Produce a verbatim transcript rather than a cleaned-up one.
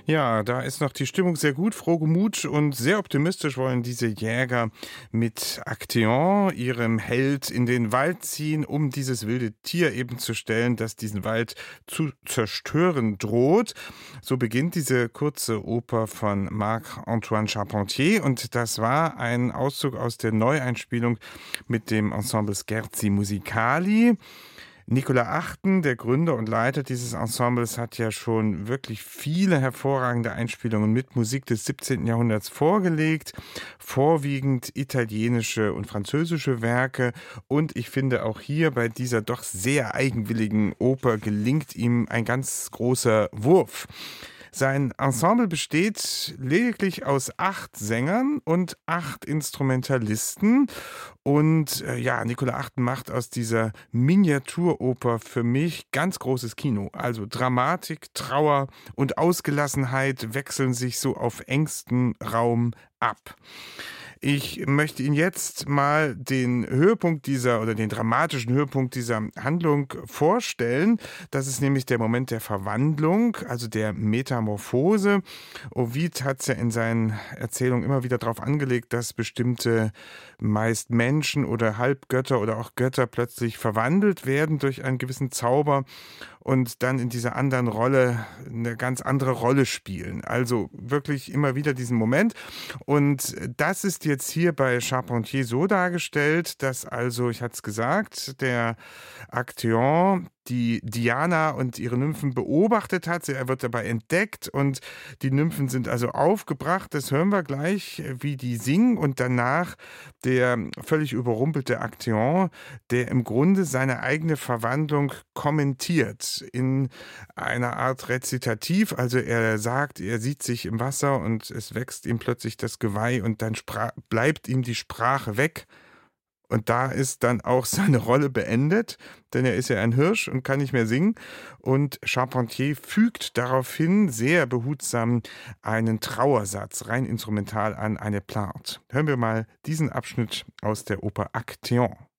Ja, da ist noch die Stimmung sehr gut, frohgemut und sehr optimistisch wollen diese Jäger mit Actaeon, ihrem Held, in den Wald ziehen, um dieses wilde Tier eben zu stellen, das diesen Wald zu zerstören droht. So beginnt diese kurze Oper von Marc-Antoine Charpentier und das war ein Auszug aus der Neueinspielung mit dem Ensemble Scherzi Musicali. Nicolas Achten, der Gründer und Leiter dieses Ensembles, hat ja schon wirklich viele hervorragende Einspielungen mit Musik des siebzehnten. Jahrhunderts vorgelegt, vorwiegend italienische und französische Werke. Und ich finde auch hier bei dieser doch sehr eigenwilligen Oper gelingt ihm ein ganz großer Wurf. Sein Ensemble besteht lediglich aus acht Sängern und acht Instrumentalisten. Und äh, ja, Nicolas Achten macht aus dieser Miniaturoper für mich ganz großes Kino. Also Dramatik, Trauer und Ausgelassenheit wechseln sich so auf engstem Raum ab. Ich möchte Ihnen jetzt mal den Höhepunkt dieser oder den dramatischen Höhepunkt dieser Handlung vorstellen. Das ist nämlich der Moment der Verwandlung, also der Metamorphose. Ovid hat es ja in seinen Erzählungen immer wieder darauf angelegt, dass bestimmte meist Menschen oder Halbgötter oder auch Götter plötzlich verwandelt werden durch einen gewissen Zauber und dann in dieser anderen Rolle eine ganz andere Rolle spielen. Also wirklich immer wieder diesen Moment. Und das ist jetzt hier bei Charpentier so dargestellt, dass also, ich hatte es gesagt, der Actaeon die Diana und ihre Nymphen beobachtet hat. Er wird dabei entdeckt und die Nymphen sind also aufgebracht. Das hören wir gleich, wie die singen. Und danach der völlig überrumpelte Actaeon, der im Grunde seine eigene Verwandlung kommentiert in einer Art Rezitativ. Also er sagt, er sieht sich im Wasser und es wächst ihm plötzlich das Geweih und dann spra- bleibt ihm die Sprache weg. Und da ist dann auch seine Rolle beendet, denn er ist ja ein Hirsch und kann nicht mehr singen. Und Charpentier fügt daraufhin sehr behutsam einen Trauersatz rein instrumental an, eine Plainte. Hören wir mal diesen Abschnitt aus der Oper Actaeon.